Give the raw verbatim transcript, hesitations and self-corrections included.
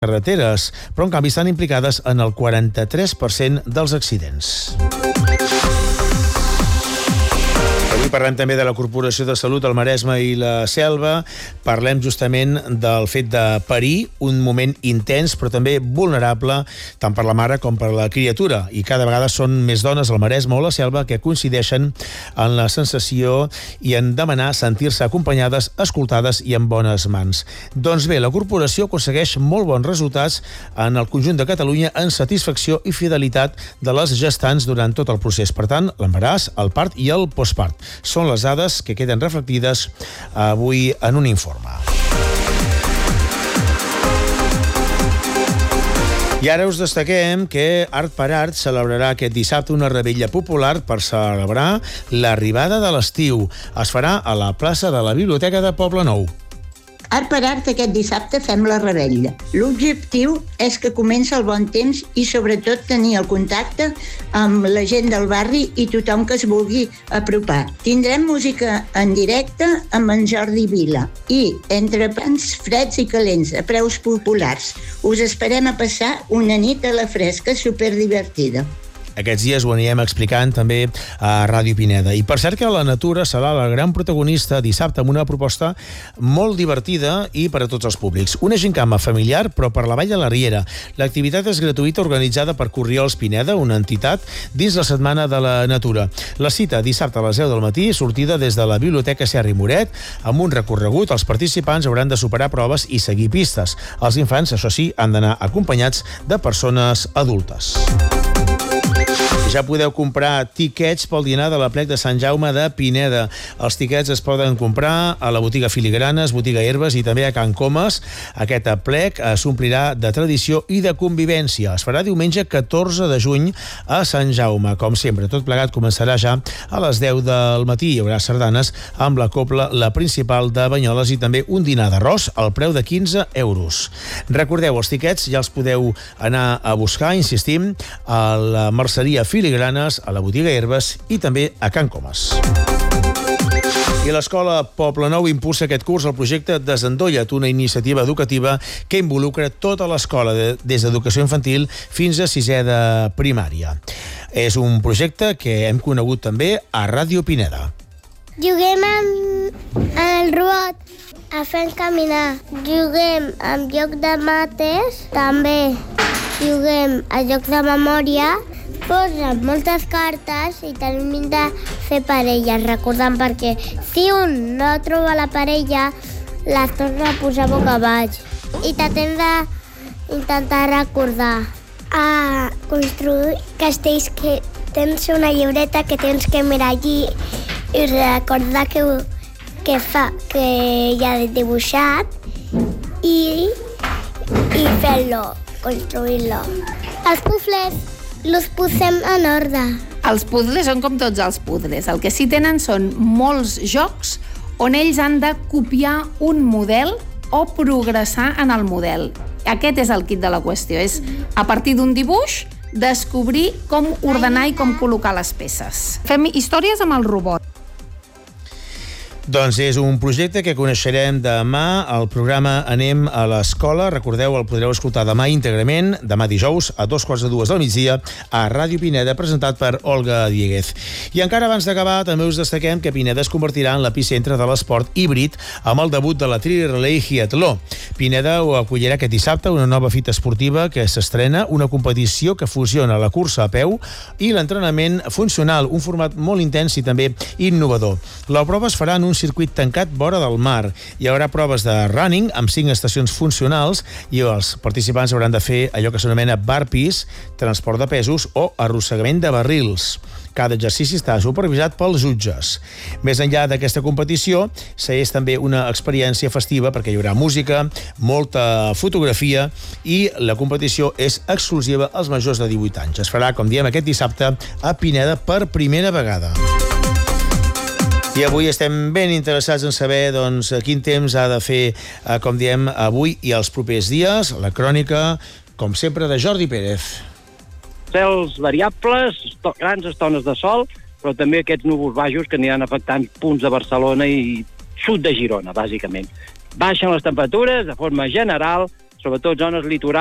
carreteres, però en canvi estan implicades en el quaranta-tres per cent dels accidents. Avui parlem també de la Corporació de Salut al Maresme i la Selva. Parlem justament del fet de parir, un moment intens però també vulnerable tant per la mare com per la criatura. I cada vegada són més dones al Maresme o la Selva que coincideixen en la sensació i en demanar sentir-se acompanyades, escoltades i en bones mans. Doncs bé, la Corporació aconsegueix molt bons resultats en el conjunt de Catalunya en satisfacció i fidelitat de les gestants durant tot el procés. Per tant, l'embaràs, el part i el postpart. Són les dades que queden reflectides avui en un informe. I ara us destaquem que Art per Art celebrarà aquest dissabte una revetlla popular per celebrar l'arribada de l'estiu. Es farà a la plaça de la Biblioteca de Poblenou. Art per Art aquest dissabte fem la revetlla. L'objectiu és que comença el bon temps i sobretot tenir el contacte amb la gent del barri i tothom que es vulgui apropar. Tindrem música en directe amb en Jordi Vila i entrepans freds i calents a preus populars. Us esperem a passar una nit a la fresca superdivertida. Aquests dies ho anirem explicant també a Ràdio Pineda. I per cert que la natura serà la gran protagonista dissabte amb una proposta molt divertida i per a tots els públics. Una gincama familiar, però per la Vall de la Riera. L'activitat és gratuïta, organitzada per Corriols Pineda, una entitat, dins la Setmana de la Natura. La cita dissabte a les deu del matí, sortida des de la Biblioteca Serra i Moret, amb un recorregut. Els participants hauran de superar proves i seguir pistes. Els infants, això sí, han d'anar acompanyats de persones adultes. Ja podeu comprar tiquets pel dinar de l'aplec de Sant Jaume de Pineda. Els tiquets es poden comprar a la botiga Filigranes, botiga Herbes i també a Can Comas. Aquest aplec s'omplirà de tradició i de convivència. Es farà diumenge catorze de juny a Sant Jaume. Com sempre, tot plegat començarà ja a les deu del matí. Hi haurà sardanes amb la cobla, la principal de Banyoles i també un dinar d'arròs al preu de quinze euros. Recordeu, els tiquets ja els podeu anar a buscar, insistim, a la merceria Filigranes, a la botiga Herbes i també a Can Comas. I l'Escola Poblenou impulsa aquest curs el projecte Desendolla't, una iniciativa educativa que involucra tota l'escola, des d'educació infantil fins a sisè de primària. És un projecte que hem conegut també a Ràdio Pineda. Juguem amb el robot a fer caminar. Juguem amb joc de mates, també juguem a jocs de memòria. Posem moltes cartes i tenim de fer parelles, recordant, perquè si un no troba la parella, les torna a posar boca baix. I t'hem d'intentar recordar. A construir castells, que tens una llibreta que tens que mirar allí i recordar que, que, fa, que ja he dibuixat i, i fer-lo, construir-lo. Els puzles los posem en ordre. Els puzzles són com tots els puzzles. El que sí tenen són molts jocs on ells han de copiar un model o progressar en el model. Aquest és el kit de la qüestió. És, a partir d'un dibuix, descobrir com ordenar i com col·locar les peces. Fem històries amb el robot. Doncs és un projecte que coneixerem demà al programa Anem a l'Escola. Recordeu, el podreu escoltar demà íntegrament, demà dijous, a dos quarts de dues del migdia, a Ràdio Pineda, presentat per Olga Dieguez. I encara abans d'acabar, també us destaquem que Pineda es convertirà en l'epicentre de l'esport híbrid amb el debut de la Tri-Relay Hiatló. Pineda ho acollirà aquest dissabte, una nova fita esportiva que s'estrena, una competició que fusiona la cursa a peu i l'entrenament funcional, un format molt intens i també innovador. La prova es farà en un circuit tancat vora del mar. Hi haurà proves de running amb cinc estacions funcionals i els participants hauran de fer allò que s'anomena burpees, transport de pesos o arrossegament de barrils. Cada exercici està supervisat pels jutges. Més enllà d'aquesta competició, és també una experiència festiva perquè hi haurà música, molta fotografia i la competició és exclusiva als majors de divuit anys. Es farà, com diem, aquest dissabte a Pineda per primera vegada. I avui estem ben interessats en saber doncs, quin temps ha de fer, eh, com diem, avui i els propers dies. La crònica, com sempre, de Jordi Pérez. Cels variables, grans estones de sol, però també aquests núvols baixos que aniran afectant punts de Barcelona i sud de Girona, bàsicament. Baixen les temperatures de forma general, sobretot zones litorals,